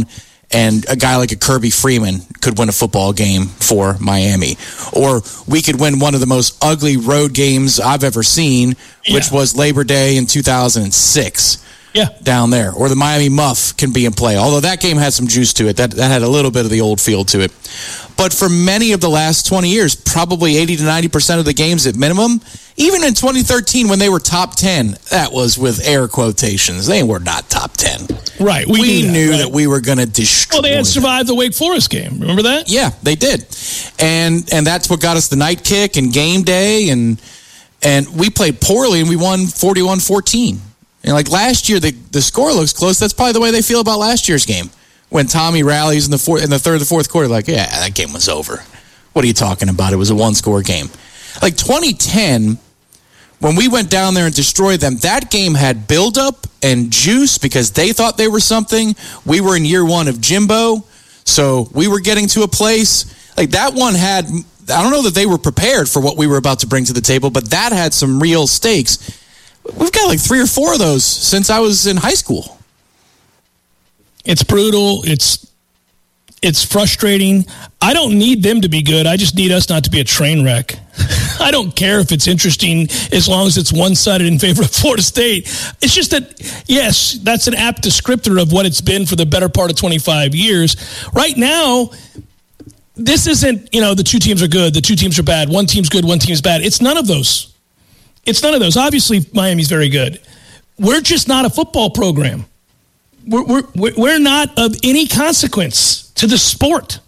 and a guy like a Kirby Freeman could win a football game for Miami. Or we could win one of the most ugly road games I've ever seen, which yeah. was Labor Day in two thousand six. Yeah. Down there. Or the Miami Muff can be in play. Although that game had some juice to it. That, that had a little bit of the old feel to it. But for many of the last twenty years, probably eighty to ninety percent of the games at minimum, even in twenty thirteen when they were top ten, that was with air quotations. They were not top ten. Right. We, we knew, that, knew right? that we were going to destroy Well, they had them. survived the Wake Forest game. Remember that? Yeah, they did. And and that's what got us the night kick and game day. And, and we played poorly, and we won forty-one fourteen. And like last year, the, the score looks close. That's probably the way they feel about last year's game. When Tommy rallies in the fourth, in the third or the fourth quarter, like, yeah, that game was over. What are you talking about? It was a one-score game. Like twenty ten, when we went down there and destroyed them, that game had buildup and juice because they thought they were something. We were in year one of Jimbo, so we were getting to a place. Like that one had, I don't know that they were prepared for what we were about to bring to the table, but that had some real stakes. We've got like three or four of those since I was in high school. It's brutal. It's it's frustrating. I don't need them to be good. I just need us not to be a train wreck. I don't care if it's interesting as long as it's one-sided in favor of Florida State. It's just that, yes, that's an apt descriptor of what it's been for the better part of twenty-five years. Right now, this isn't, you know, the two teams are good, the two teams are bad, one team's good, one team's bad. It's none of those. It's none of those. Obviously, Miami's very good. We're just not a football program. We're, we're, we're not of any consequence to the sport.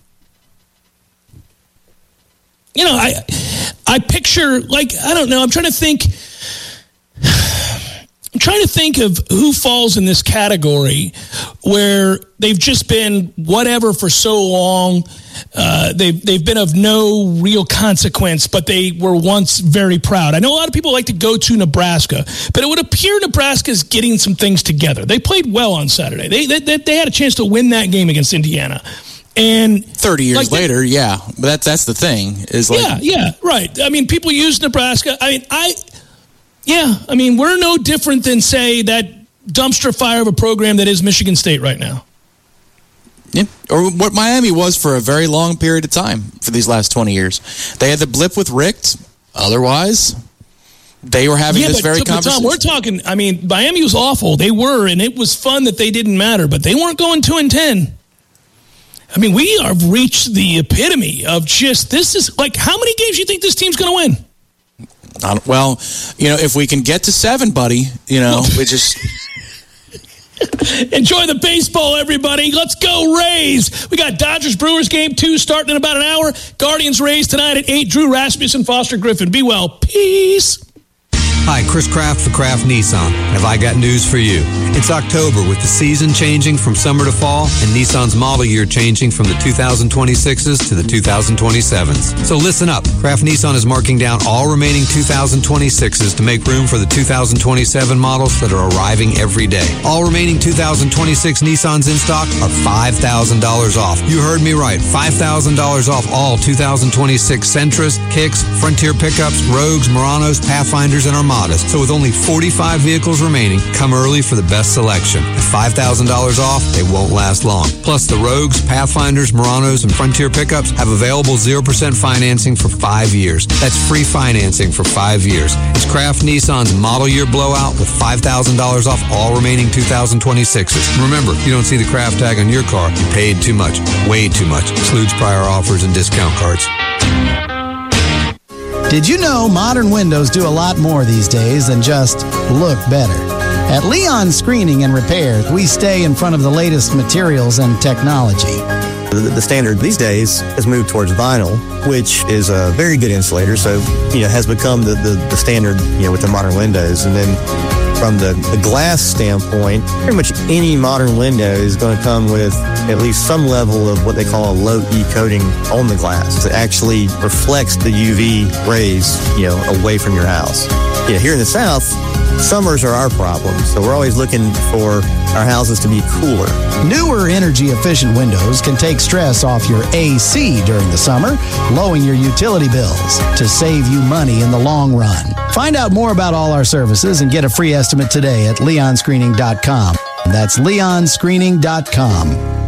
You know, I I picture, like, I don't know, I'm trying to think, I'm trying to think of who falls in this category where they've just been whatever for so long. Uh, they've, they've been of no real consequence, but they were once very proud. I know a lot of people like to go to Nebraska, but it would appear Nebraska is getting some things together. They played well on Saturday. They, they, they had a chance to win that game against Indiana. And thirty years like later, they, yeah, but that's that's the thing is like, yeah, yeah, right. I mean, people use Nebraska. I mean, I, yeah, I mean, we're no different than say that dumpster fire of a program that is Michigan State right now. Yeah, or what Miami was for a very long period of time for these last twenty years. They had the blip with Richt. Otherwise, they were having yeah, this but, very but conversation. Tom, we're talking. I mean, Miami was awful. They were, and it was fun that they didn't matter, but they weren't going two and ten. I mean, we have reached the epitome of just, this is, like, how many games do you think this team's going to win? I don't, well, you know, if we can get to seven, buddy, you know, we just... Enjoy the baseball, everybody. Let's go Rays. We got Dodgers-Brewers game two starting in about an hour. Guardians-Rays tonight at eight. Drew Rasmussen, Foster Griffin. Be well. Peace. Hi, Chris Kraft for Kraft Nissan. Have I got news for you? It's October with the season changing from summer to fall and Nissan's model year changing from the two thousand twenty-sixes to the two thousand twenty-sevens. So listen up. Kraft Nissan is marking down all remaining two thousand twenty-sixes to make room for the two thousand twenty-seven models that are arriving every day. All remaining two thousand twenty-six Nissans in stock are five thousand dollars off. You heard me right. five thousand dollars off all two thousand twenty-six Sentras, Kicks, Frontier pickups, Rogues, Muranos, Pathfinders, and Armadas. So with only forty-five vehicles remaining, come early for the best selection. At five thousand dollars off, they won't last long. Plus, the Rogues, Pathfinders, Muranos, and Frontier pickups have available zero percent financing for five years. That's free financing for five years. It's Kraft Nissan's model year blowout with five thousand dollars off all remaining two thousand twenty-sixes. Remember, you don't see the Kraft tag on your car, you paid too much. Way too much. Excludes prior offers and discount cards. Did you know modern windows do a lot more these days than just look better? At Leon Screening and Repair, we stay in front of the latest materials and technology. The, the standard these days has moved towards vinyl, which is a very good insulator, so, you know, has become the, the, the standard, you know, with the modern windows. And then from the, the glass standpoint, pretty much any modern window is going to come with at least some level of what they call a low E coating on the glass. It actually reflects the U V rays, you know, away from your house. You know, here in the South, summers are our problem, so we're always looking for our houses to be cooler. Newer energy-efficient windows can take stress off your A C during the summer, lowering your utility bills to save you money in the long run. Find out more about all our services and get a free estimate today at leon screening dot com. That's leon screening dot com.